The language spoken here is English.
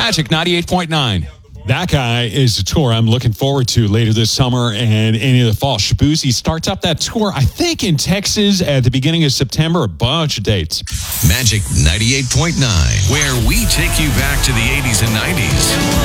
Magic 98.9. That guy is a tour I'm looking forward to later this summer and into the fall. Shaboozey starts up that tour, I think, in Texas at the beginning of September. A bunch of dates. Magic 98.9, where we take you back to the 80s and 90s.